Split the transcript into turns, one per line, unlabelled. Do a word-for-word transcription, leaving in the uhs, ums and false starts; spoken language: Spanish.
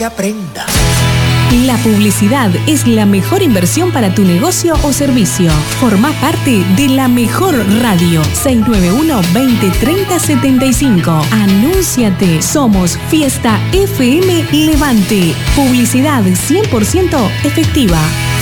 que aprenda.
La publicidad es la mejor inversión para tu negocio o servicio. Formá parte de La Mejor Radio. seis nueve uno, veinte, treinta, setenta y cinco. Anúnciate. Somos Fiesta F M Levante. Publicidad cien por ciento efectiva.